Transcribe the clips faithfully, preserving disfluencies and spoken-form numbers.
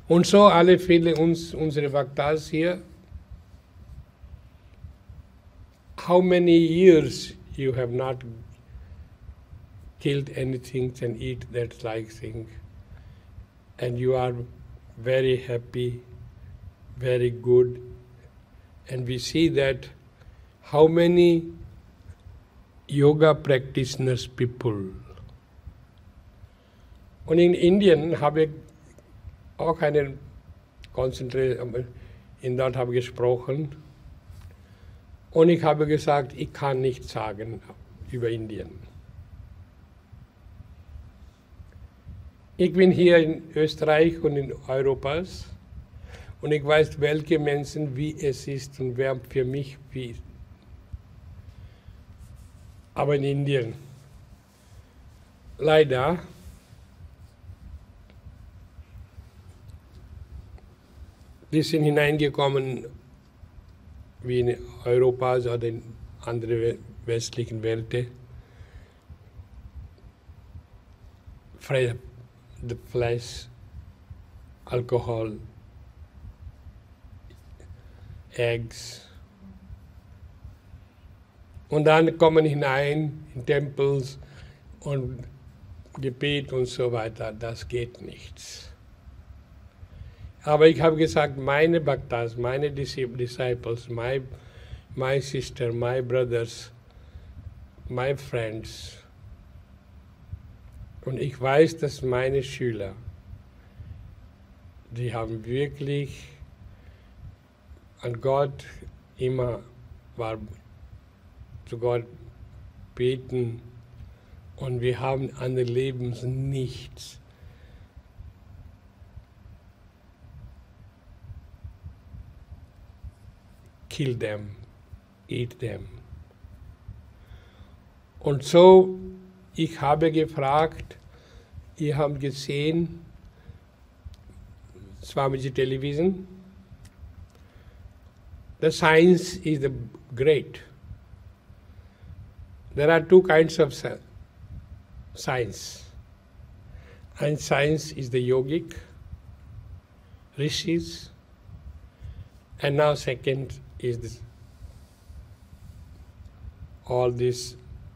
Und so alle viele uns, unsere Bhaktas hier, how many years you have not killed anything and eat that like thing, and you are very happy, very good, and we see that how many yoga practitioners people. Und in Indien habe ich auch einen Konzentration, in dort habe ich gesprochen und ich habe gesagt, ich kann nichts sagen über Indien. Ich bin hier in Österreich und in Europa und ich weiß, welche Menschen, wie es ist und wer für mich wie. Aber in Indien, leider, wir sind hineingekommen wie in Europa oder in andere westlichen Welten. The flesh, alcohol, eggs. Und dann kommen hinein in Tempels und Gebet und so weiter. Das geht nichts. Aber ich habe gesagt, meine Bhaktas, meine Disciples, my, my sister, my brothers, my friends, und ich weiß, dass meine Schüler, die haben wirklich an Gott immer war, zu Gott beten und wir haben an den Lebens nichts. Kill them, eat them. Und so, ich habe gefragt, ihr habt gesehen, Swamiji Television, the science is the great. There are two kinds of science. And science is the yogic, rishis, and now second is this, all these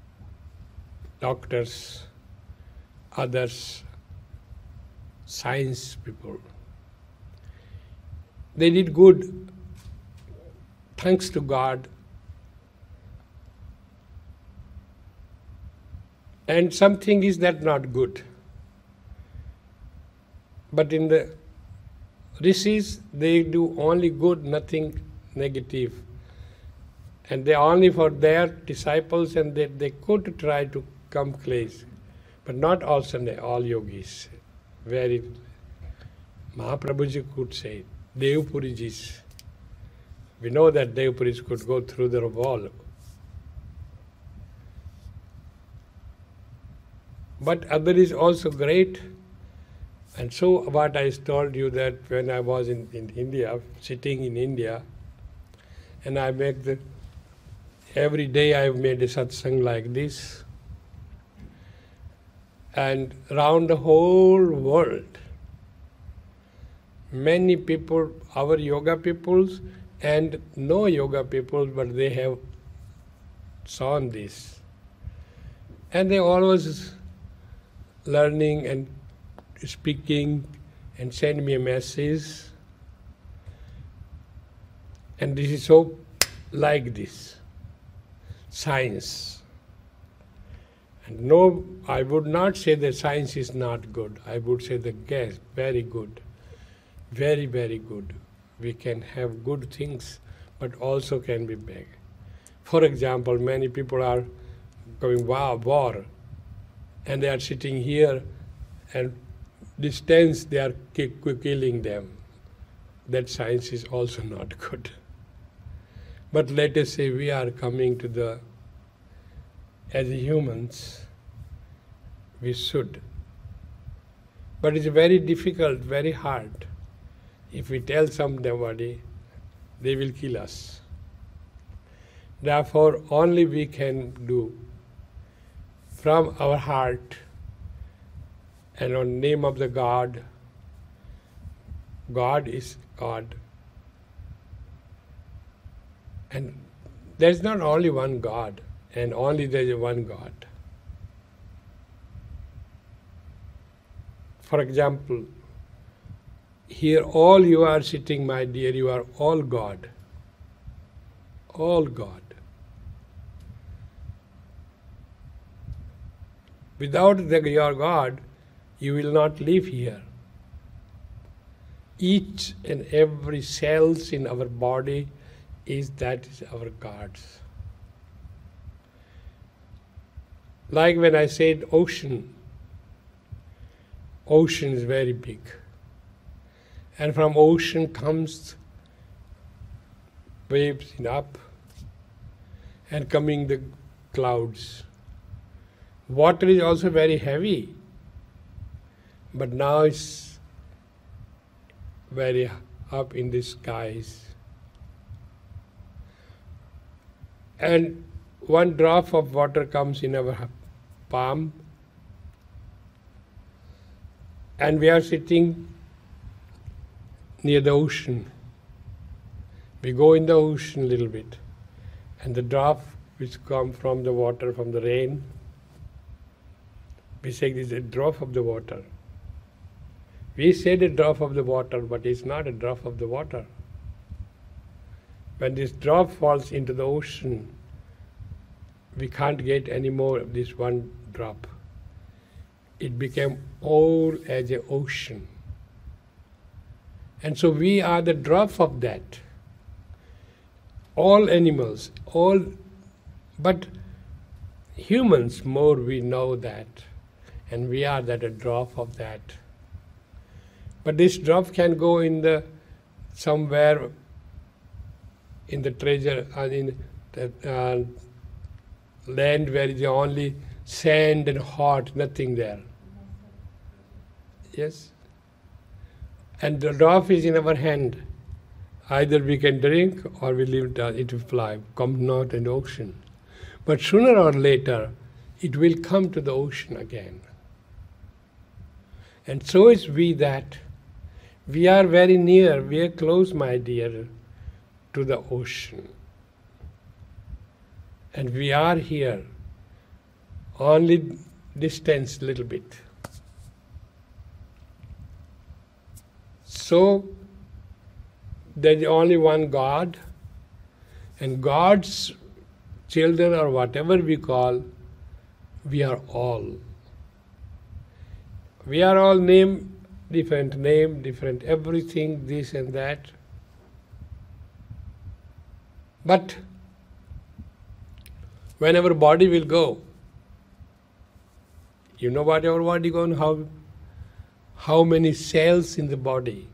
doctors, others, science people. They did good, thanks to God. And something is that not good. But in the rishis, they do only good, nothing negative. And they only for their disciples, and they, they could try to come close. But not also all yogis. Very, Mahaprabhuji could say, Devpuriji. We know that Devpuriji could go through the wall. But other is also great. And so what I told you that when I was in, in India, sitting in India, and I make the, every day I made a satsang like this, and around the whole world, many people, our yoga peoples and no yoga people, but they have seen this. And they always learning and speaking and send me a message. And this is so like this, science. And no, I would not say that science is not good. I would say that yes, very good, very, very good. We can have good things, but also can be bad. For example, many people are going, wow, war, and they are sitting here, and distance they are ki- killing them. That science is also not good. But let us say we are coming to the, as humans, we should. But it's very difficult, very hard. If we tell somebody, they will kill us. Therefore, only we can do from our heart and on name of the God, God is God. And there's not only one God, and only there's one God. For example, here all you are sitting, my dear, you are all God. All God. Without the, your God, you will not live here. Each and every cells in our body is that is our gods. Like when I said ocean, ocean is very big. And from ocean comes waves in up and coming the clouds. Water is also very heavy, but now it's very up in the skies. And one drop of water comes in our palm, and we are sitting near the ocean. We go in the ocean a little bit, and the drop which comes from the water, from the rain, we say this is a drop of the water. We said a drop of the water, but it's not a drop of the water. When this drop falls into the ocean, we can't get any more of this one drop. It became all as an ocean. And so we are the drop of that. All animals, all, but humans more we know that, and we are that a drop of that. But this drop can go in the somewhere in the treasure, uh, in the uh, land where is only sand and hot, nothing there. Yes? And the drop is in our hand. Either we can drink or we leave it, it will fly, come not in the ocean. But sooner or later, it will come to the ocean again. And so is we that. We are very near, we are close, my dear, to the ocean. And we are here, only distance little bit. So, there is only one God, and God's children or whatever we call, we are all. We are all named different name, different everything, this and that. But when our body will go, you know what our body going, how how many cells in the body,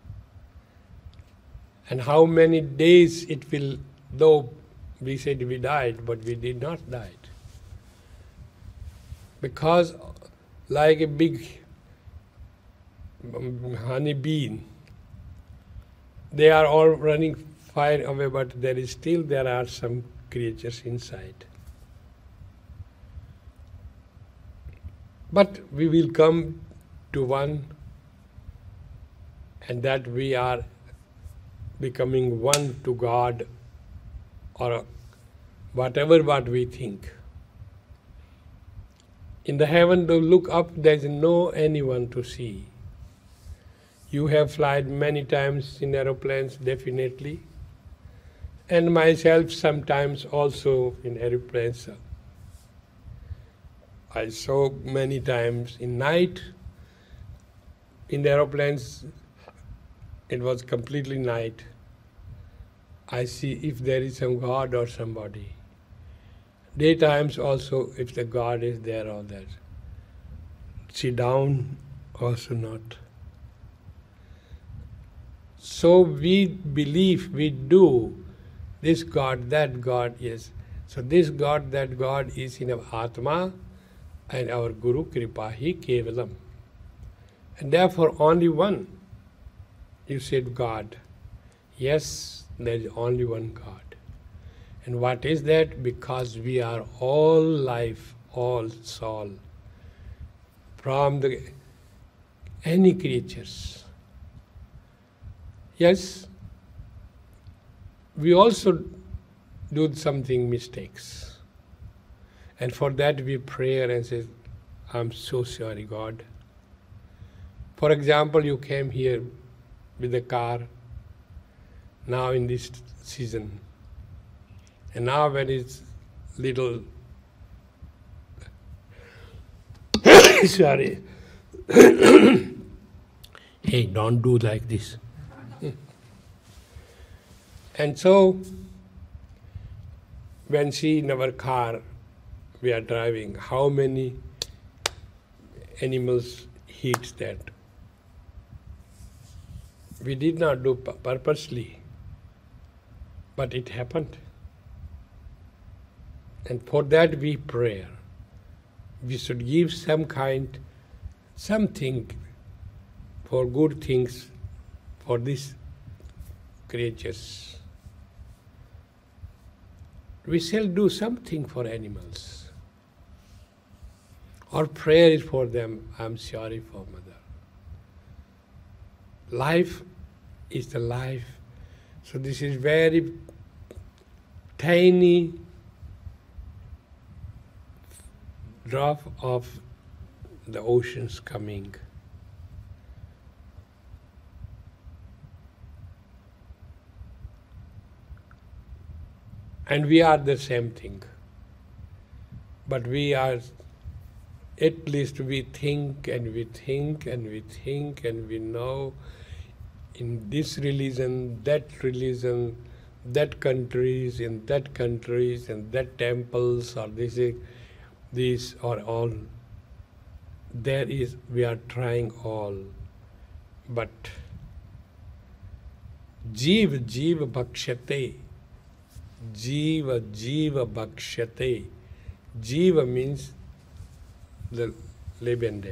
and how many days it will, though we said we died, but we did not die. Because like a big honey bean, they are all running far away, but there is still there are some creatures inside. But we will come to one, and that we are becoming one to God, or whatever what we think. In the heaven, to look up, there is no anyone to see. You have flown many times in aeroplanes, definitely, and myself sometimes also in aeroplanes. I saw many times in night, in the aeroplanes, it was completely night. I see if there is some God or somebody. Daytimes also, if the God is there or that. Sit down, also not. So we believe, we do, this God, that God, yes. So this God, that God is in our Atma, and our Guru Kripahi Kevalam. And therefore only one. You said God. Yes, there is only one God. And what is that? Because we are all life, all soul. From the any creatures. Yes, we also do something mistakes. And for that we pray and say, I'm so sorry, God. For example, you came here with a car now in this season. And now when it's little sorry. Hey, don't do like this. And so, when see in our car, we are driving, how many animals hits that? We did not do pu- purposely, but it happened. And for that we pray. We should give some kind, something for good things for these creatures. We shall do something for animals. Our prayer is for them, I'm sorry for mother. Life is the life. So this is very tiny drop of the oceans coming. And we are the same thing. But we are, at least we think and we think and we think and we know in this religion, that religion, that countries, in that countries, and that temples, or this, these are all, there is, we are trying all. But Jeev, Jeev Bhakshate. Jiva, Jiva Bhakshate. Jiva means the lebende.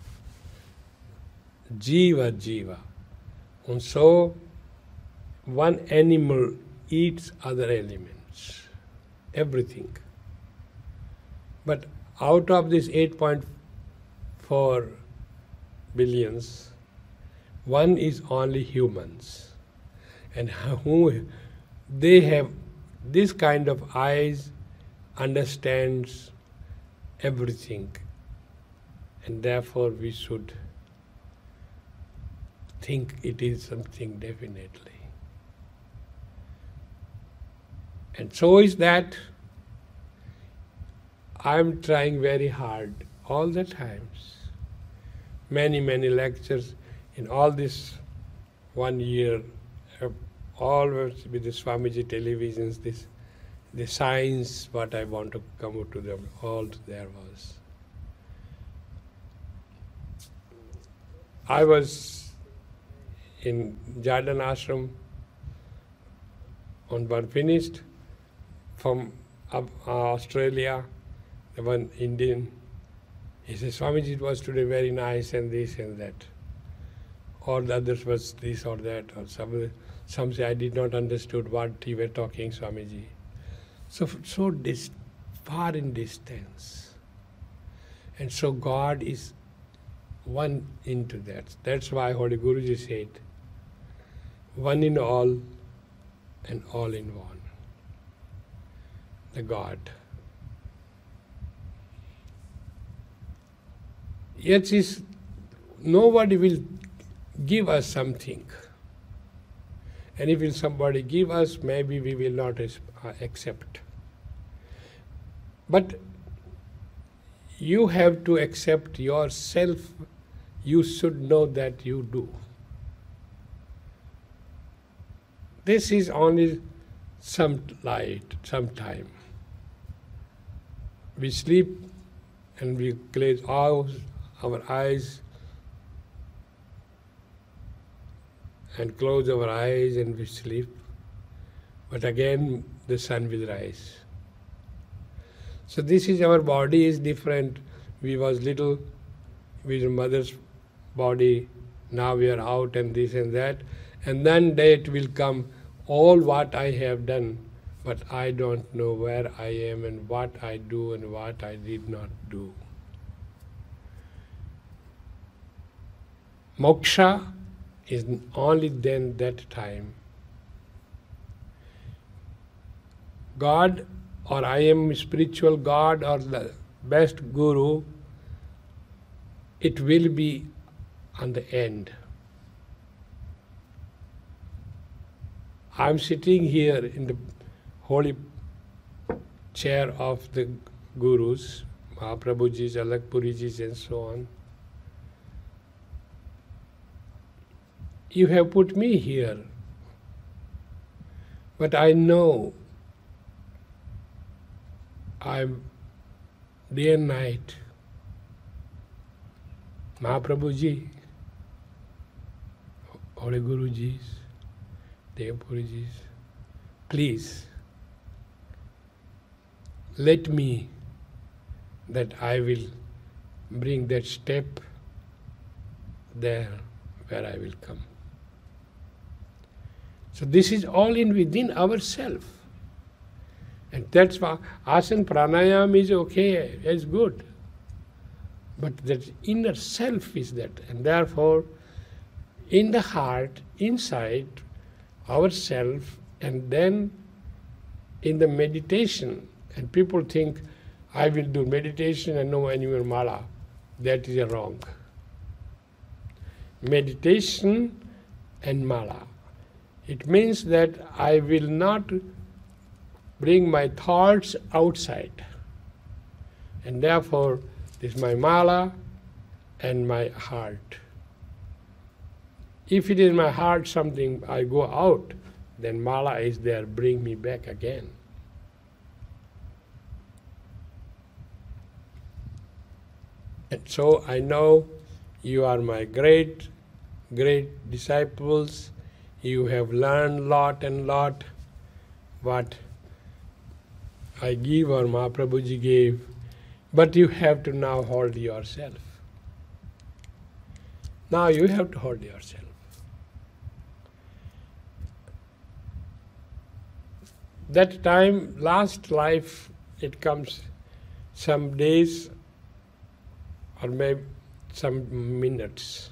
Jiva, Jiva. And so, one animal eats other elements, everything. But out of this eight point four billions, one is only humans. And who they have this kind of eyes, understands everything, and therefore we should think it is something definitely. And so is that I am trying very hard all the times, many, many lectures in all this one year, uh, always with the Swamiji televisions, this, the science, what I want to come out to them, all there was. I was in Jardin Ashram on one finished from uh, Australia, the one Indian. He said, Swamiji, it was today very nice and this and that. All the others was this or that, or some, some say I did not understood what you were talking, Swamiji. So, so dis, far in distance. And so God is one into that. That's why Holy Guruji said, one in all and all in one. The God. Yet is nobody will give us something. And if somebody give us, maybe we will not accept. But you have to accept yourself. You should know that you do. This is only some light, some time. We sleep and we close our, our eyes and close our eyes and we sleep. But again the sun will rise. So this is our body is different. We was little with mother's body, now we are out and this and that. And then day it will come, all what I have done, but I don't know where I am and what I do and what I did not do. Moksha is only then that time God, or I am spiritual God, or the best guru, it will be on the end. I'm sitting here in the holy chair of the gurus, Mahaprabhuji's, Alakpuriji's, and so on. You have put me here, but I know I'm day and night. Mahaprabhuji, Holy Guruji's, Devapuriji's, please let me that I will bring that step there where I will come. So this is all in within ourselves. And that's why asana pranayam is okay, it's good. But that inner self is that. And therefore, in the heart, inside ourself, and then in the meditation, and people think, I will do meditation and no animal mala. That is wrong. Meditation and mala. It means that I will not bring my thoughts outside. And therefore, this is my mala and my heart. If it is my heart something I go out, then mala is there, bring me back again. And so I know you are my great, great disciples. You have learned lot and lot what I give or Mahaprabhuji gave, but you have to now hold yourself. Now you have to hold yourself. That time, last life, it comes some days or maybe some minutes.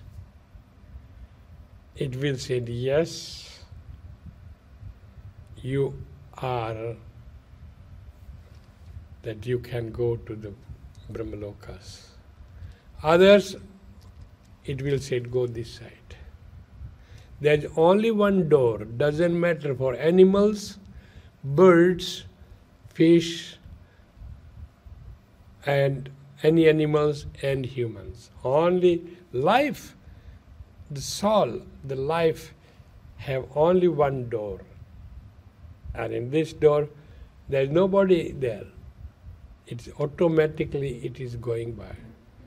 It will say, yes, you are, that you can go to the Brahmalokas. Others, it will say, go this side. There's only one door, doesn't matter for animals, birds, fish, and any animals and humans. Only life, the soul, the life have only one door. And in this door, there is nobody there. It's automatically it is going by.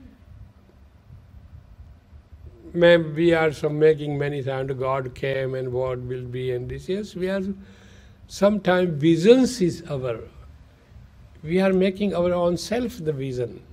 Maybe we are some making many times God came and what will be and this. Yes, we are sometimes visions is our. We are making our own self the vision.